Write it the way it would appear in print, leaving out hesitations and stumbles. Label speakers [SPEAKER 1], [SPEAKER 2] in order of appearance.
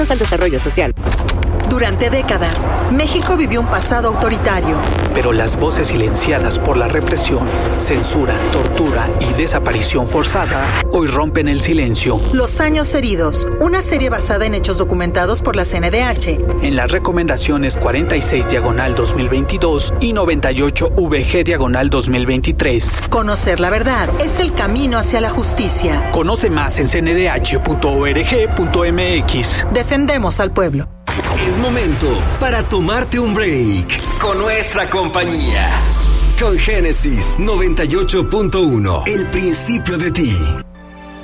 [SPEAKER 1] al desarrollo social.
[SPEAKER 2] Durante décadas, México vivió un pasado autoritario.
[SPEAKER 3] Pero las voces silenciadas por la represión, censura, tortura y desaparición forzada hoy rompen el silencio.
[SPEAKER 2] Los años heridos, una serie basada en hechos documentados por la CNDH.
[SPEAKER 3] En las recomendaciones 46/2022 y 98/VG/2023.
[SPEAKER 2] Conocer la verdad es el camino hacia la justicia.
[SPEAKER 3] Conoce más en cndh.org.mx.
[SPEAKER 2] Defendemos al pueblo.
[SPEAKER 4] Es momento para tomarte un break con nuestra compañía. Con Génesis 98.1, el principio de ti.